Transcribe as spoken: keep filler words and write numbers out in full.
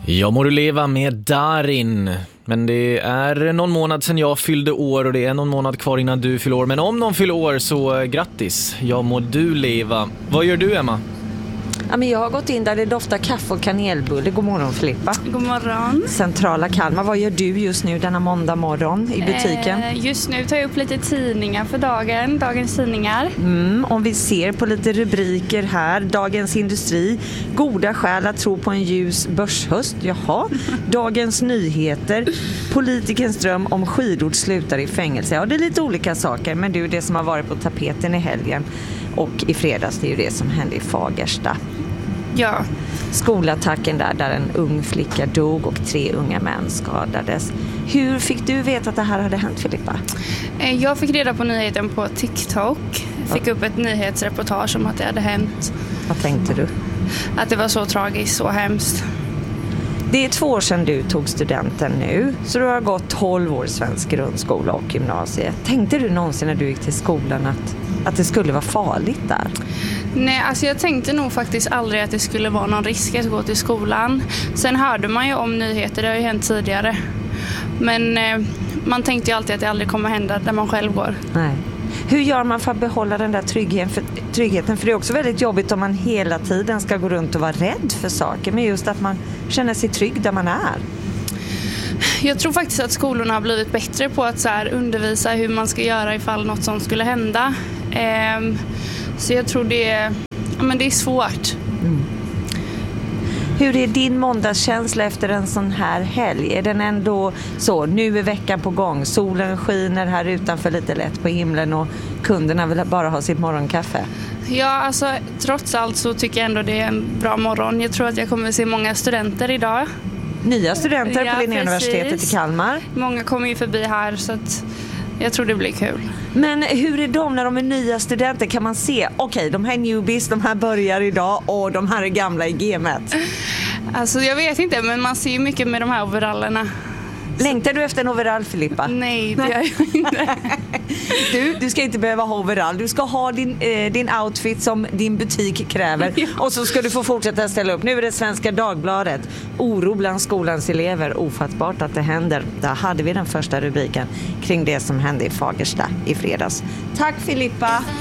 Jag må du leva med Darin. Men det är någon månad sedan jag fyllde år och det är någon månad kvar innan du fyller år. Men om någon fyller år så eh, grattis. Jag må du leva. Vad gör du, Emma? Ja, men jag har gått in där det doftar kaffe och kanelbulle. God morgon, Filippa. God morgon. Centrala Kalmar. Vad gör du just nu denna måndag morgon i butiken? Eh, just nu tar jag upp lite tidningar för dagen. Dagens tidningar. Mm, om vi ser på lite rubriker här. Dagens Industri. Goda skäl att tro på en ljus börshöst. Jaha. Dagens Nyheter. Politikens dröm om skidord slutar i fängelse. Ja, det är lite olika saker. Men du, det som har varit på tapeten i helgen och i fredags, det är ju det som hände i Fagersta. Ja. Skolattacken där, där en ung flicka dog och tre unga män skadades. Hur fick du veta att det här hade hänt, Filippa? Jag fick reda på nyheten på TikTok. Fick upp ett nyhetsreportage om att det hade hänt. Vad tänkte du? Att det var så tragiskt, så hemskt. Det är två år sedan du tog studenten nu, så du har gått tolv år svensk grundskola och gymnasiet. Tänkte du någonsin när du gick till skolan att, att det skulle vara farligt där? Nej, alltså jag tänkte nog faktiskt aldrig att det skulle vara någon risk att gå till skolan. Sen hörde man ju om nyheter, det har ju hänt tidigare. Men eh, man tänkte ju alltid att det aldrig kommer hända där man själv går. Nej. Hur gör man för att behålla den där tryggheten för, tryggheten? För det är också väldigt jobbigt om man hela tiden ska gå runt och vara rädd för saker. Men just att man känner sig trygg där man är. Jag tror faktiskt att skolorna har blivit bättre på att så här undervisa hur man ska göra ifall något sånt skulle hända. Ehm, så jag tror det är, ja, men det är svårt. Mm. Hur är din måndagskänsla efter en sån här helg? Är den ändå så, nu är veckan på gång, solen skiner här utanför lite lätt på himlen och kunderna vill bara ha sitt morgonkaffe? Ja, alltså trots allt så tycker jag ändå det är en bra morgon. Jag tror att jag kommer att se många studenter idag. Nya studenter ja, på Linnéuniversitetet i Kalmar. Många kommer ju förbi här så att jag tror det blir kul. Men hur är de när de är nya studenter? Kan man se, okej, okay, de här newbies, de här börjar idag och de här är gamla i gamet? Alltså jag vet inte, men man ser ju mycket med de här overallerna. Längtar du efter en overall, Filippa? Nej, det gör jag inte. Du, du ska inte behöva ha overall. Du ska ha din, eh, din outfit som din butik kräver. Ja. Och så ska du få fortsätta ställa upp. Nu är det Svenska Dagbladet. Oro bland skolans elever. Ofattbart att det händer. Där hade vi den första rubriken kring det som hände i Fagersta i fredags. Tack, Filippa.